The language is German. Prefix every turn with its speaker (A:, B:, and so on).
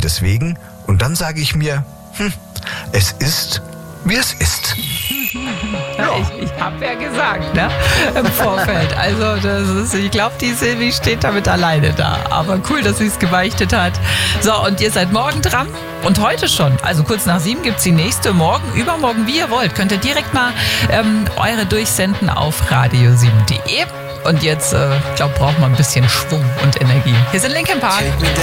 A: deswegen und dann sage ich mir, es ist, wie es ist.
B: Ja. Ich habe ja gesagt, ne, im Vorfeld. Also ich glaube, die Silvi steht damit alleine da. Aber cool, dass sie es gebeichtet hat. So, und ihr seid morgen dran und heute schon. Also kurz nach 7 gibt es die nächste. Morgen, übermorgen, wie ihr wollt. Könnt ihr direkt mal eure durchsenden auf radio7.de. Und jetzt, ich glaube, braucht man ein bisschen Schwung und Energie. Hier sind Linkin Park.